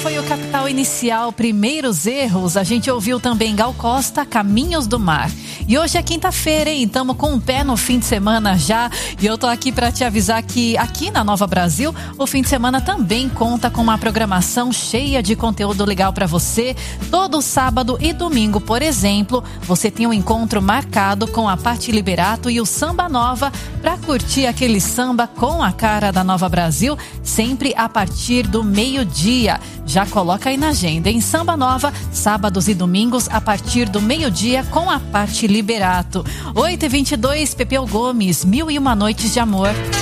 Foi o Capital Inicial, Primeiros Erros. A gente ouviu também Gal Costa, Caminhos do Mar. E hoje é quinta-feira, hein? Estamos com um pé no fim de semana já. E eu tô aqui para te avisar que aqui na Nova Brasil, o fim de semana também conta com uma programação cheia de conteúdo legal para você. Todo sábado e domingo, por exemplo, você tem um encontro marcado com a Paty Liberato e o Samba Nova para curtir aquele samba com a cara da Nova Brasil, sempre a partir do meio-dia. Já coloca aí na agenda, em Samba Nova, sábados e domingos, a partir do meio-dia, com a Paty Liberato. 8h22, Pepeu Gomes, 1001 Noites de Amor.